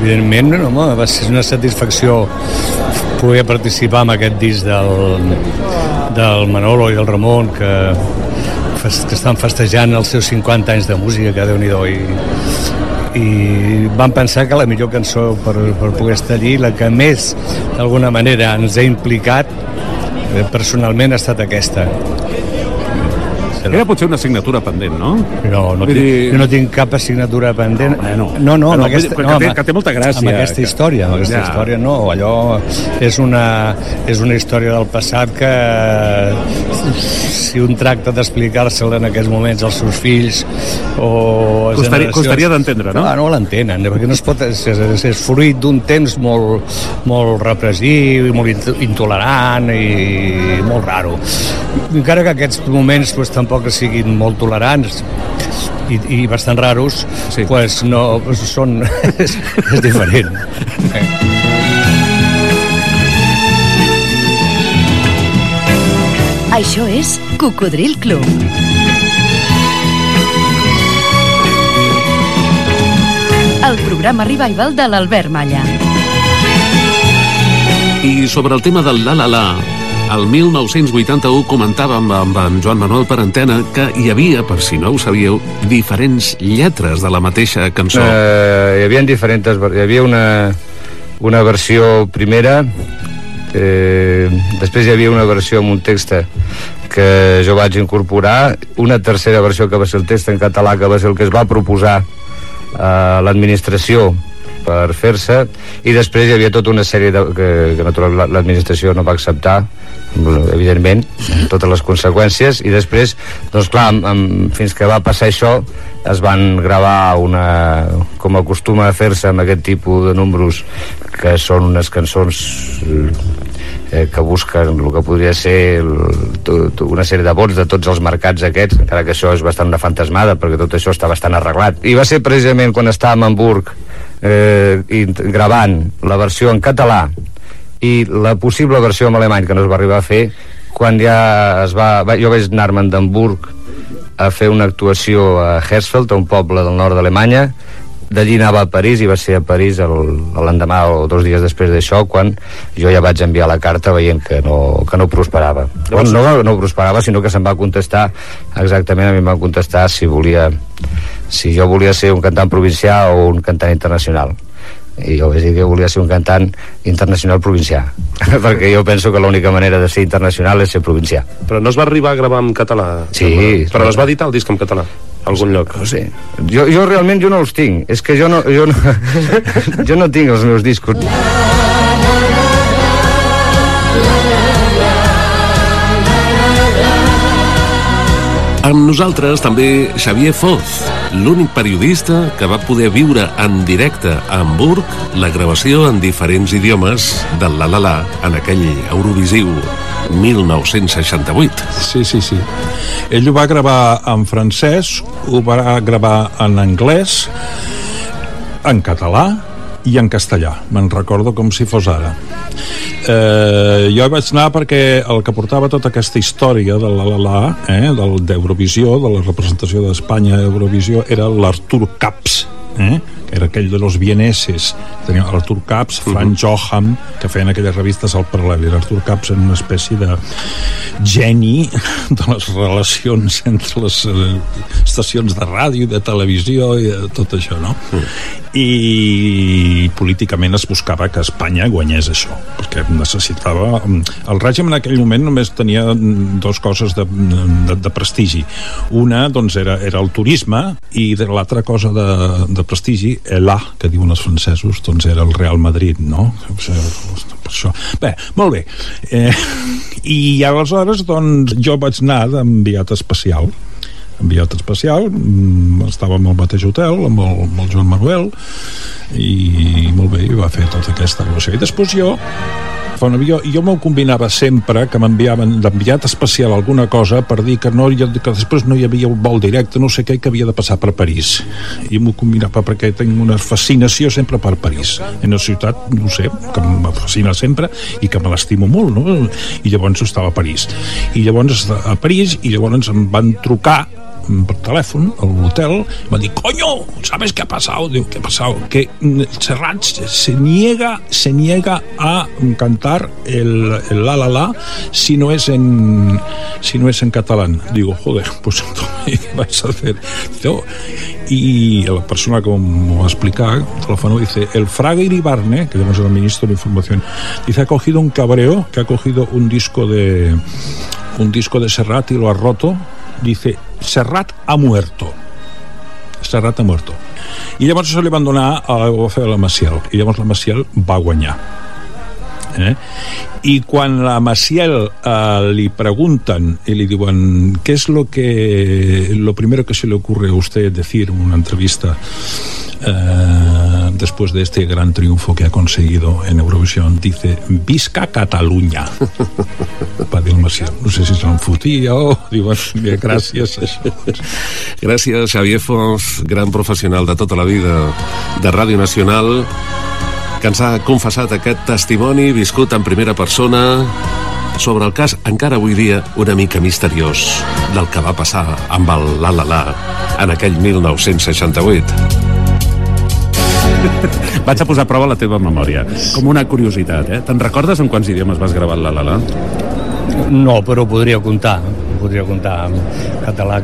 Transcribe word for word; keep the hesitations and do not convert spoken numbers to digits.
evidentment, home, va ser una satisfacció poder participar en aquest disc del, del Manolo i el Ramon, que, que estan festejant els seus cinquanta anys de música, que Déu-n'hi-do, i, i vam pensar que la millor cançó per, per poder estar allí, la que més d'alguna manera ens ha implicat personalment, ha estat aquesta. Era potser una assignatura pendent, no? No, no, tinc, dir... no tinc cap assignatura pendent. No, no, no, no, aquesta, que, no té, que té molta gràcia. Amb aquesta que... història, amb aquesta ja. història no, allò és una, és una història del passat que si un tracta d'explicar-se-la en aquests moments als seus fills o... Costaria, costaria d'entendre, no? No, no l'entenen, perquè no es pot, és, és, és fruit d'un temps molt, molt repressiu i molt intolerant i molt raro. Encara que aquests moments pues, tampoc siguin molt tolerants i, i bastant raros, sí. pues no, pues són, és, és diferent. Això és Cocodril Club. El programa revival de l'Albert Malla. I sobre el tema del la-la-la, el mil nou-cents vuitanta-u comentàvem amb en Joan Manuel per antena que hi havia, per si no ho sabíeu, diferents lletres de la mateixa cançó. Uh, hi havia diferents... Hi havia una, una versió primera, eh, després hi havia una versió amb un text que jo vaig incorporar, una tercera versió que va ser el text en català, que va ser el que es va proposar a l'administració per fer-se, i després hi havia tota una sèrie de, que, que naturalment l'administració no va acceptar, evidentment, totes les conseqüències, i després, doncs clar, amb, amb, fins que va passar això, es van gravar una, com acostuma a fer-se amb aquest tipus de números, que són unes cançons eh, que busquen el que podria ser el, tot, una sèrie de vots de tots els mercats aquests, encara que això és bastant una fantasmada, perquè tot això està bastant arreglat. I va ser precisament quan estàvem a Hamburg eh, i gravant la versió en català i la possible versió en alemany, que no es va arribar a fer, quan ja es va... va jo vaig anar-me'n d'Hamburg a fer una actuació a Hersfeld, a un poble del nord d'Alemanya. D'allí anava a París i va ser a París l'endemà o dos dies després d'això quan jo ja vaig enviar la carta veient que no, que no prosperava. Bueno, no, no prosperava, sinó que se'm va contestar exactament, a mi em van contestar si volia, si jo volia ser un cantant provincià o un cantant internacional. I jo vaig dir que volia ser un cantant internacional provincià perquè jo penso que l'única manera de ser internacional és ser provincià. Però no es va arribar a gravar en català? Sí. Però no es va editar el disc en català? Algun lloc? No sé. Jo, jo realment jo no els tinc. És que jo no, jo no, jo no tinc els meus discos. Amb nosaltres també Xavier Foz, l'únic periodista que va poder viure en directe a Hamburg la gravació en diferents idiomes del la-la-la en aquell Eurovisiu mil nou-cents seixanta-vuit. Sí, sí, sí. Ell ho va gravar en francès, ho va gravar en anglès, en català i en castellà. Me'n recordo com si fos ara. Eh, jo hi vaig anar perquè el que portava tota aquesta història de la la la, eh, del d'Eurovisió, de la representació d'Espanya a Eurovisió, era l'Artur Kaps, eh? que era aquell de los vieneses. Teníem Artur Kaps, Franz Johann, que feien aquelles revistes al paral·lel. I l'Artur Kaps era una espècie de geni de les relacions entre les eh, estacions de ràdio, de televisió i de tot això, no? Mm. I políticament es buscava que Espanya guanyés això, perquè necessitava... El règim en aquell moment només tenia dues coses de, de, de prestigi. Una, doncs, era, era el turisme, i l'altra cosa de, de prestigi, l'A, que diuen els francesos, doncs era el Real Madrid, no? Per això. Bé, molt bé. Eh, I aleshores, doncs, jo vaig anar d'enviat especial enviat especial, estàvem al mateix hotel amb el, amb el Joan Manuel i molt bé, i va fer tota aquesta relació. I després jo fa un avió, i jo m'ho combinava sempre que m'enviaven d'enviat especial alguna cosa per dir que, no, que després no hi havia un vol directe, no sé què, que havia de passar per París, i m'ho combinava perquè tinc una fascinació sempre per París, en una ciutat, no sé, que em fascina sempre i que me l'estimo molt, no? I llavors estava a París i llavors a París i llavors em van trucar per telèfon a l'hotel, va dir, coño, ¿sabes qué ha pasado? Digo, ¿qué ha pasado? Que Serrat se niega, se niega a cantar el, el la la la si no es en si no es en catalán. Digo, joder, pues ¿qué vas a hacer? Yo, y la persona que me va a explicar, teléfono, dice, el Fraga Iribarne, que es el ministro de Información, dice, ha cogido un cabreo, que ha cogido un disco de un disco de Serrat y lo ha roto. Dice, Serrat ha muerto. Serrat ha muerto. I llavors se li van donar a la Maciel, i llavors la Maciel va guanyar. Eh? I quan la Maciel eh, li pregunten y le diuen, ¿qué es lo que lo primero que se le ocurre a usted decir en una entrevista eh, después de este gran triunfo que ha conseguido en Eurovisión? Dice, visca Catalunya. Va dir el Maciel. No sé si se'n fotia o diuen, bé, gràcies. Gràcies, Xavier Fos, gran professional de tota la vida de Ràdio Nacional, que ens ha confessat aquest testimoni viscut en primera persona sobre el cas encara avui dia una mica misteriós del que va passar amb el La La La en aquell mil nou-cents seixanta-vuit. Vaig a posar a prova la teva memòria. Com una curiositat, eh? Te'n recordes en quants idiomes vas gravar el La La La? No, però podria comptar. Podria comptar en català,